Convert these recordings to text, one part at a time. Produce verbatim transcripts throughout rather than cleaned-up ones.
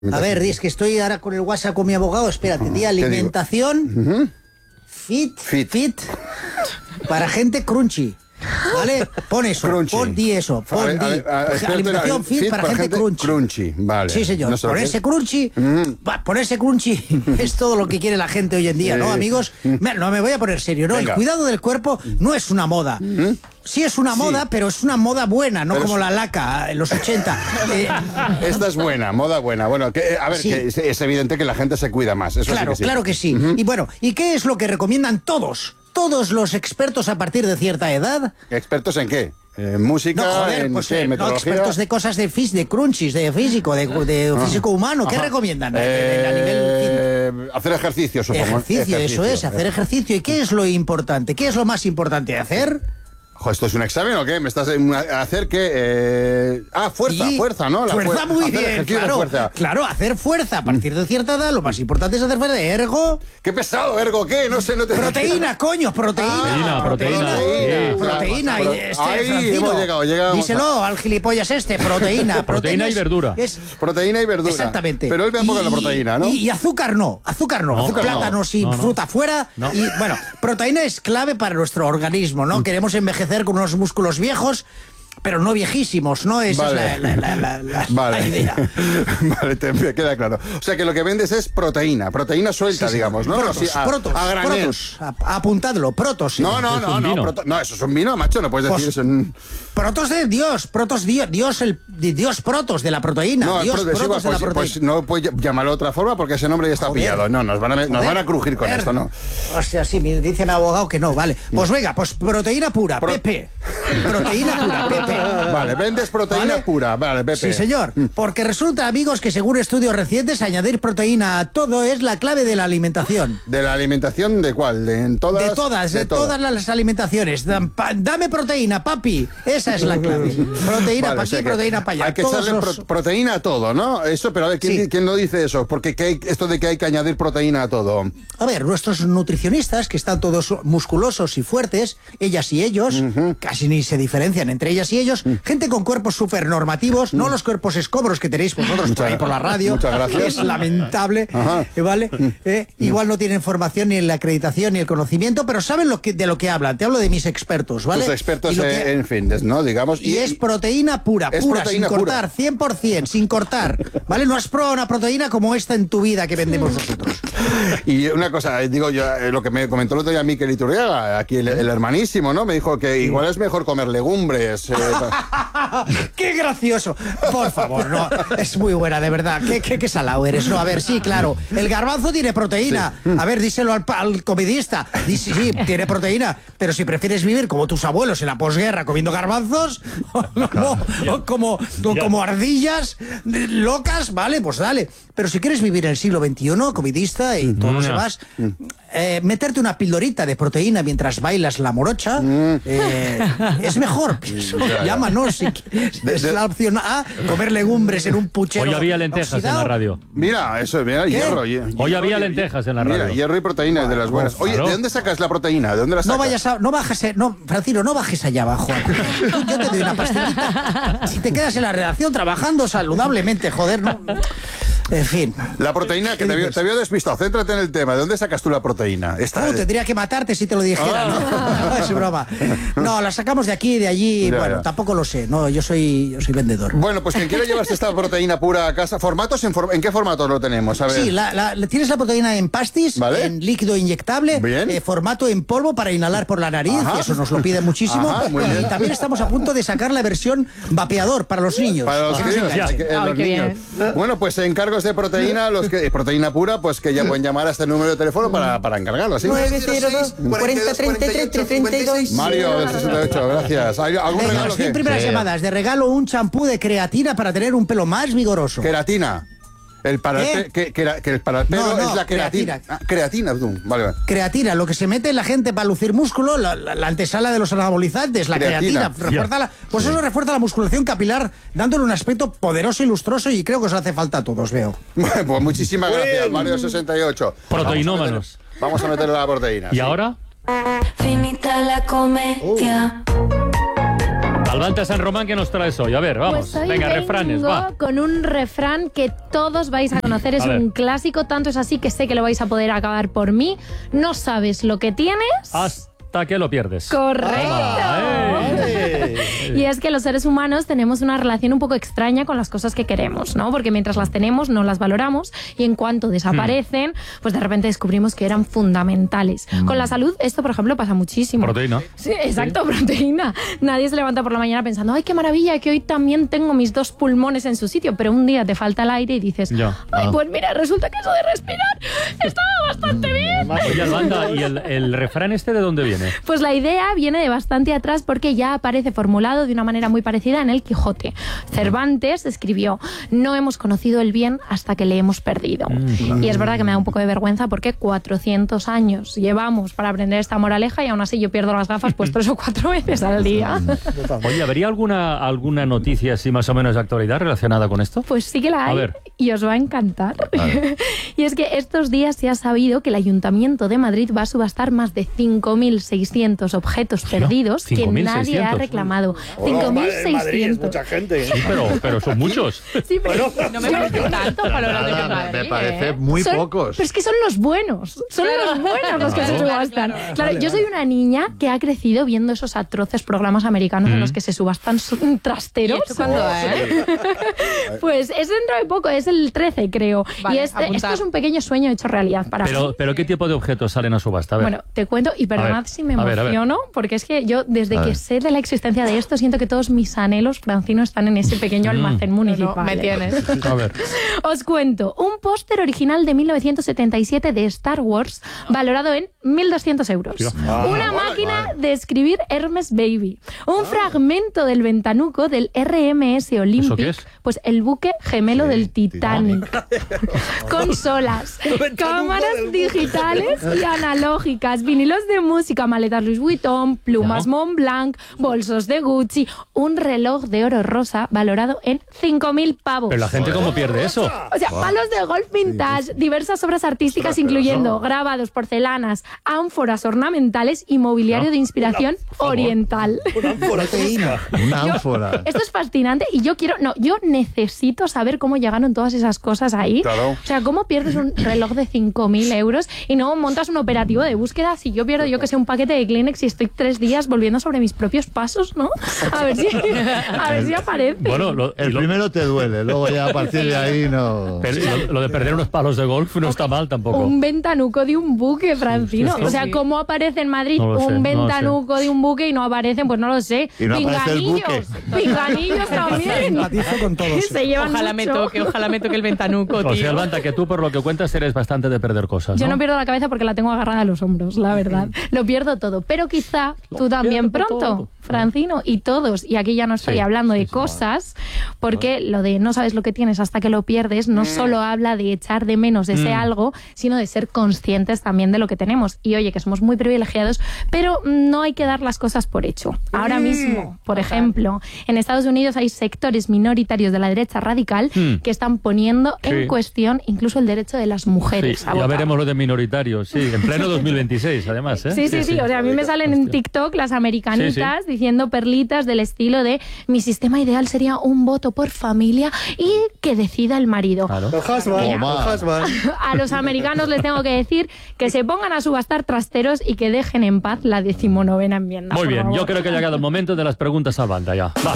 A ver, es que estoy ahora con el WhatsApp con mi abogado. Espérate, di alimentación Uh-huh. fit, Fit. fit para gente crunchy. ¿Vale? Pon eso, Crunchy. pon, di eso, pon, A ver, a di. ver, a ver, espérate, alimentación fit, fit para, para gente, gente crunchy. crunchy, vale. Sí, señor. No sé lo que ponerse es. crunchy, Mm. va, ponerse crunchy es todo lo que quiere la gente hoy en día, ¿no, Eh. amigos? Me- No me voy a poner serio, ¿no? Venga. El cuidado del cuerpo no es una moda. Sí es una Sí. moda, pero es una moda buena, no Pero como es- la laca en los ochenta. Eh, Esta es buena, moda buena. Bueno, que, a ver, Sí. que es, es evidente que la gente se cuida más. Eso Claro, sí que sí. claro que sí. Y bueno, ¿y qué es lo que recomiendan todos? Todos los expertos a partir de cierta edad. ¿Expertos en qué? ¿En música? No, joder, ¿En pues qué? eh, no, ¿Metodología? expertos de cosas de fis, de crunchies, de físico, de, de físico humano. ¿Qué Ajá. recomiendan? Eh, a nivel Eh, hacer ejercicio, supongo. ejercicio, eso es, hacer ejercicio. ¿Y qué es lo importante? ¿Qué es lo más importante de hacer? Jo, ¿esto es un examen o qué? ¿Me estás en una- a hacer qué? Eh... Ah, fuerza, Sí, fuerza, ¿no? La fuerza fuer- muy hacer bien, ejercicio de claro. fuerza. Claro, hacer fuerza a partir de cierta edad. Lo más importante es hacer fuerza. Ergo, ¡Qué pesado, ergo! ¿Qué? No sé, no te... proteína, coño, proteína. Proteína, proteína. Proteína, Sí, proteína. claro. Y este, Ahí Francino, hemos llegado, llegamos díselo al gilipollas este, proteína. Proteína y es- verdura. Es, Proteína y verdura. Exactamente. Pero él ve un poco Y- la proteína, ¿no? Y, y azúcar no, azúcar no, No, azúcar no. plátanos y No, no. fruta fuera. No. Y bueno, proteína es clave para nuestro organismo, ¿no? Queremos envejecer con unos músculos viejos, pero no viejísimos, ¿no? Esa Vale. es la, la- la- la- la- Vale. la idea. Vale, te me queda claro. O sea que lo que vendes es proteína, proteína suelta, Sí, sí. digamos, ¿no? Protos, Así, a, protos, a granel. protos. A- apuntadlo, protos. sí. No, no, Eso es no, un no, vino. proto- no, eso es un vino, macho, no puedes Pues- decir eso. en- Protos de Dios, protos Dios, Dios el de Dios protos de la proteína, No, Dios es progresiva, protos de la pues, proteína. pues no puedes llamarlo de otra forma porque ese nombre ya está Joder. pillado. No, nos van a, nos Joder, van a crujir con joder. esto, ¿no? O sea, sí, me dice mi abogado que no, vale. Pues venga, pues proteína pura, Pro- Pepe. Proteína pura, Pepe. Vale, vendes proteína ¿Vale? pura, vale, Pepe. Sí, señor. Porque resulta, amigos, que según estudios recientes, añadir proteína a todo es la clave de la alimentación. ¿De la alimentación de cuál? ¿De en todas? De todas, de, todas las alimentaciones. Dan- pa- Dame proteína, papi. Esa es la clave. Proteína Vale, para o sea aquí, que proteína para allá. Hay que Todos echarle los- pro- proteína a todo, ¿no? Eso, pero a ver, ¿quién, Sí. quién no dice eso? Porque ¿qué hay- esto de que hay que añadir proteína a todo. A ver, nuestros nutricionistas, que están todos musculosos y fuertes, ellas y ellos, casi ni se diferencian entre ellas y ellos, Mm. gente con cuerpos supernormativos, no los cuerpos escobros que tenéis vosotros por ahí por la radio, muchas gracias. que es lamentable, Ajá. eh, ¿vale? Eh, igual no tienen formación ni en la acreditación ni el conocimiento, pero saben lo que, de lo que hablan. Te hablo de mis expertos, ¿vale? Los expertos Y lo que- eh, en fitness, ¿no? Digamos. y es proteína pura, Es pura, proteína sin pura. cortar, cien por cien, sin cortar, ¿vale? No has probado una proteína como esta en tu vida que vendemos nosotros. Y una cosa, eh, digo yo, eh, lo que me comentó el otro día Miquel Iturriaga, aquí el, el hermanísimo, ¿no? Me dijo que igual es mejor comer legumbres. eh, pa- ¡Qué gracioso! Por favor, no. Es muy buena, de verdad. ¿Qué, qué, qué salado eres? No, a ver, sí, claro. El garbanzo tiene proteína. A ver, díselo al, pa- al comidista. Dice, sí, tiene proteína. Pero si prefieres vivir como tus abuelos en la posguerra comiendo garbanzos, o como, o como, o como ardillas eh, locas, vale, pues dale. Pero si quieres vivir en el siglo veintiuno, comidista y todo lo Mm. demás, eh, meterte una pildorita de proteína mientras bailas la morocha eh, es mejor. Llámanos si quieres. Es de- la opción A, comer legumbres en un puchero. Hoy había lentejas en la oxidado. radio. Mira, eso, mira, hierro. hi- Hoy hierro había y- lentejas en la Mira, radio. hierro y proteína de las buenas. Oye, claro. ¿de dónde sacas la proteína? ¿De dónde la sacas? No vayas a, no bajes, eh, no, Francino, no bajes allá abajo. Yo te doy una pastillita. Si te quedas en la redacción trabajando saludablemente, joder, no. En fin. La proteína, que te había, te había despistado. Céntrate en el tema. ¿De dónde sacas tú la proteína? Esta, Uh, tendría que matarte si te lo dijera, ¿no? Es broma. No, la sacamos de aquí y de allí. Ya, Bueno, ya. tampoco lo sé. No, yo soy, yo soy vendedor. Bueno, pues quien quiera llevarse esta proteína pura a casa, ¿formatos? ¿En, for- ¿en qué formatos lo tenemos? A ver. Sí, la, la- la- tienes la proteína en pastis, Vale. en líquido inyectable, Bien. eh, formato en polvo para inhalar por la nariz, Ajá. y eso nos lo pide muchísimo. Ajá, muy bien. Y también estamos a punto de sacar la versión vapeador para los niños. Para los Que no se niños, enganchen. que- eh, Ay, los qué niños. Bueno, pues encargos de proteína, los que eh, proteína pura, pues que ya pueden llamar a este número de teléfono para, para encargarlo, ¿sí? nueve cero dos, cuarenta, treinta y tres, treinta y dos. Mario del sesenta y ocho, gracias. ¿Hay algún Venga, regalo las cien que? primeras Sí. llamadas. De regalo un champú de creatina para tener un pelo más vigoroso. Queratina. El para, el ¿Eh? pe- que, que, era- que el para el pelo No, no, es la queratina. creatina. Ah, creatina, tú. Vale, vale. Creatina, lo que se mete en la gente para lucir músculo, la, la- la antesala de los anabolizantes, la Creatina. creatina, refuerza la- pues eso refuerza la musculación capilar, dándole un aspecto poderoso y lustroso, y creo que os hace falta a todos, veo. Bueno, pues muchísimas gracias, Mario sesenta y ocho. Proteinómanos. Vamos a meterle la proteína. ¿Y sí. ahora? Finita la comedia. Albanta San Román, ¿qué nos traes hoy? A ver, vamos. Pues hoy Venga, vengo refranes, va. con un refrán que todos vais a conocer. Es A ver. un clásico, tanto es así que sé que lo vais a poder acabar por mí. No sabes lo que tienes. Hasta que lo pierdes. ¡Correcto! Toma, eh. Y es que los seres humanos tenemos una relación un poco extraña con las cosas que queremos, ¿no? Porque mientras las tenemos no las valoramos y en cuanto desaparecen, pues de repente descubrimos que eran fundamentales. Con la salud esto, por ejemplo, pasa muchísimo. Proteína. Sí, exacto, proteína. Nadie se levanta por la mañana pensando, ¡ay, qué maravilla, que hoy también tengo mis dos pulmones en su sitio! Pero un día te falta el aire y dices, Ya. ¡ay, Ah. pues mira, resulta que eso de respirar estaba bastante bien! Oye, Albanta, ¿y el, el refrán este de dónde viene? Pues la idea viene de bastante atrás porque ya aparece formulado de una manera muy parecida en el Quijote. Cervantes escribió, no hemos conocido el bien hasta que le hemos perdido. Y es verdad que me da un poco de vergüenza porque cuatrocientos años llevamos para aprender esta moraleja y aún así yo pierdo las gafas pues tres o cuatro veces al día. Oye, ¿habría alguna, alguna noticia así más o menos de actualidad relacionada con esto? Pues sí que la A hay ver. y os va a encantar. Y es que estos días se ha sabido que el Ayuntamiento de Madrid va a subastar más de cinco mil seiscientos objetos perdidos que nadie ha cinco mil seiscientos. reclamado. cinco mil seiscientos. Mucha gente. Sí, pero, pero son muchos. Sí, pero No me parece tanto para los de Nada, Madrid, me parece ¿eh? muy son- pocos. Pero es que son los buenos. Son los buenos los que se Claro. subastan. Claro, yo soy una niña que ha crecido viendo esos atroces programas americanos en los que se subastan su- ¿Y trasteros. esto cuándo, eh? Pues es dentro de poco, es el trece, creo. Vale, y este- apuntar. esto es un pequeño sueño hecho realidad para mí. Pero, pero ¿qué tipo de objetos salen a subasta? A ver. Bueno, te cuento y perdonad ver, si me a ver, a ver. emociono, porque es que yo desde A que ver. sé de la existencia de esto siento que todos mis anhelos, Francino, están en ese pequeño almacén municipal. No, me ¿eh? tienes. A ver. Os cuento, un póster original de mil novecientos setenta y siete de Star Wars valorado en mil doscientos euros. Una máquina de escribir Hermes Baby. Un fragmento del ventanuco del R M S Olympic. qué es? Pues el buque gemelo del Titanic. Consolas, cámaras digitales y analógicas, vinilos de música, maletas Louis Vuitton, plumas No. Montblanc, bolsos de Gucci, un reloj de oro rosa valorado en cinco mil pavos. Pero la gente cómo pierde eso. O sea, palos de golf vintage, diversas obras artísticas incluyendo grabados, porcelanas, ánforas ornamentales y mobiliario de inspiración oriental. Proteína. Una ánfora. Esto es fascinante y yo quiero, no, yo necesito saber cómo llegaron todas esas cosas ahí. Claro. O sea, cómo pierdes un reloj de cinco mil euros y no montas un operativo de búsqueda si yo pierdo, yo que sé, un paquete de Kleenex y estoy tres días volviendo sobre mis propios pasos, ¿no? A ver si, a ver si aparece. Bueno, lo, y El lo- primero te duele, luego ya a partir de ahí no. pero lo, lo de perder unos palos de golf no está mal tampoco. Un ventanuco de un buque, Francino. Sí, sí, o sea, sí. ¿cómo aparece en Madrid No lo sé, un no lo ventanuco de un buque y no aparecen? Pues no lo sé. Y no aparece el Pinganillos. Pinganillos también. Empatizo con todos. Se llevan Ojalá me mucho. toque, ojalá me toque el ventanuco, O sea, tío. Albanta, que tú por lo que cuentas eres bastante de perder cosas, Yo ¿no? no pierdo la cabeza porque la tengo agarrada a los hombros, la verdad. Lo pierdo todo. Pero quizá tú también pierdo pronto, todo. Francino, y todos. Y aquí ya no estoy Sí, hablando de sí, sí. cosas, porque lo de no sabes lo que tienes hasta que lo pierdes no solo habla de echar de menos ese Mm. algo, sino de ser conscientes también de lo que tenemos. Y oye, que somos muy privilegiados, pero no hay que dar las cosas por hecho. Ahora mismo, por ejemplo, en Estados Unidos hay sectores minoritarios de la derecha radical Mm. que están poniendo Sí. en cuestión incluso el derecho de las mujeres. Sí, a ya votar. veremos lo de minoritarios, sí, en pleno dos mil veintiséis, además, ¿eh? Sí, sí, sí, o sea, a mí me salen en TikTok las americanitas diciendo perlitas del estilo de mi sistema ideal sería un voto por familia y que decida el marido. Claro. El husband, el Toma. husband. A los americanos les tengo que decir que se pongan a subastar trasteros y que dejen en paz la decimonovena enmienda. Muy por bien, favor. yo creo que ha llegado el momento de las preguntas al banda ya. Va.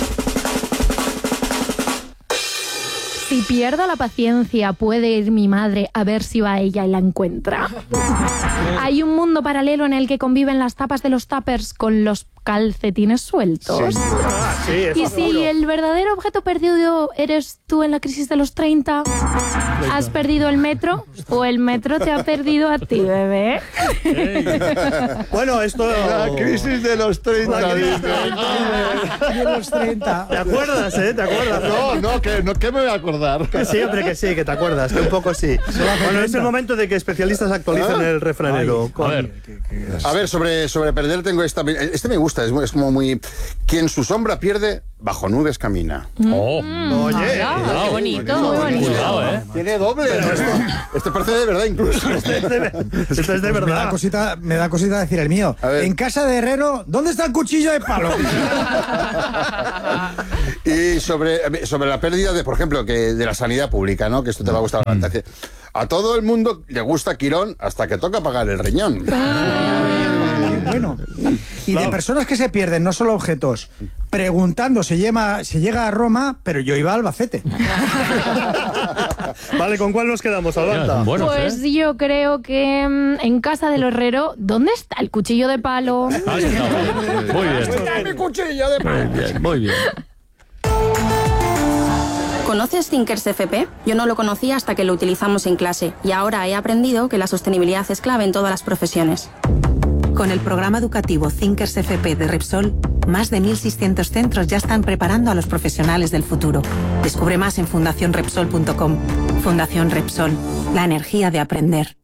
Si pierdo la paciencia, puede ir mi madre a ver si va ella y la encuentra. Hay un mundo paralelo en el que conviven las tapas de los tuppers con los calcetines sueltos. Ah, sí, eso Y si seguro. el verdadero objeto perdido eres tú en la crisis de los treinta, ¿has perdido el metro o el metro te ha perdido a ti, bebé? Bueno, esto... La crisis de los treinta. La crisis dice. De los treinta. ¿Te acuerdas, eh? ¿Te acuerdas? No, no, que no, ¿qué me voy a acordar? Que sí, hombre, que sí, que te acuerdas, que un poco sí. Bueno, es el momento de que especialistas actualicen el refranero. A ver, A ver, sobre, sobre perder tengo esta... Este me gusta, es, muy- es como muy... Quien su sombra pierde, bajo nubes camina. Oh. Oye, Ah, cuidado, qué bonito, muy bonito. Cuidado, ¿eh? Tiene doble. Esto, esto parece de verdad incluso. Esto es de Pues me da verdad. cosita, me da cosita decir el mío. A ver. En casa de herrero, ¿dónde está el cuchillo de palo? Y sobre, sobre la pérdida de, por ejemplo, que de la sanidad pública, ¿no? Que esto te va a gustar bastante. A todo el mundo le gusta Quirón hasta que toca pagar el riñón. Bueno, y de personas que se pierden, no solo objetos, preguntando si llega, si llega a Roma, pero yo iba a Albacete. Vale, ¿con cuál nos quedamos, Alberta? Bueno, Pues ¿eh? yo creo que mm, en casa del herrero, ¿dónde está el cuchillo de palo? Ahí está. Muy bien. ¡Mi cuchillo de palo! Muy bien, muy bien. ¿Conoces Thinkers F P? Yo no lo conocía hasta que lo utilizamos en clase y ahora he aprendido que la sostenibilidad es clave en todas las profesiones. Con el programa educativo Thinkers F P de Repsol, más de mil seiscientos centros ya están preparando a los profesionales del futuro. Descubre más en fundación repsol punto com. Fundación Repsol, la energía de aprender.